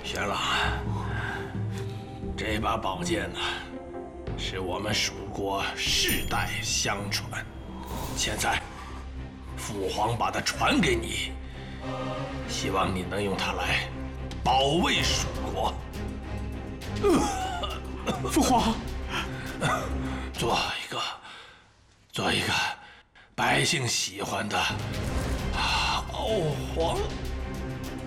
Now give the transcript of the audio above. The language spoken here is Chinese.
玄朗，这把宝剑呢，是我们蜀国世代相传，现在父皇把它传给你，希望你能用它来保卫蜀国。 父皇， 做一个百姓喜欢的敖皇。